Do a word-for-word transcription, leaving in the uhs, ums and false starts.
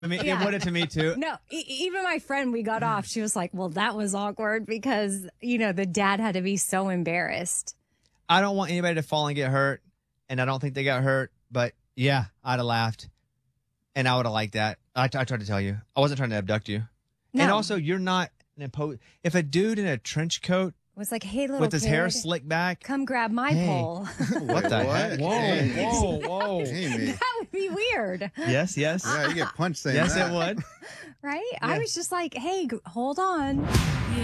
I mean, Yeah. it would have to me too. No, e- even my friend, we got off. She was like, well, that was awkward because, you know, the dad had to be so embarrassed. I don't want anybody to fall and get hurt, and I don't think they got hurt. But yeah, I'd have laughed, and I would have liked that. I, I tried to tell you, I wasn't trying to abduct you. No. And also, you're not an impo- If a dude in a trench coat It was like, hey, little with his kid, hair slicked back, come grab my Hey. pole. what the Wait, what? heck? Whoa, Hey. whoa, whoa! Hey, me. That would be weird, Yes, yes, Yeah, you get punched saying yes, that. it would. right? Yeah. I was just like, hey, g- hold on.